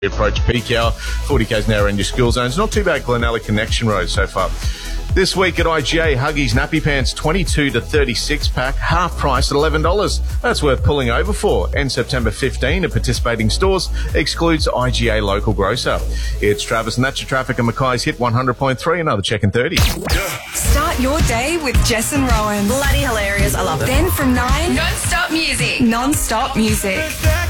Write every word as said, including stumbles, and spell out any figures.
Approach peak hour, forty k's an hour in your school zones. Not too bad, Glenelg Connection Road so far. This week at I G A, Huggies Nappy Pants twenty-two to thirty-six pack, half price at eleven dollars. That's worth pulling over for. And September fifteenth at participating stores, excludes I G A local grocer. It's Travis and that's your traffic and Mackay's Hit one hundred point three, another check in thirty. Start your day with Jess and Rowan. Bloody hilarious. I love it. Then from nine, Non-stop music. non-stop music.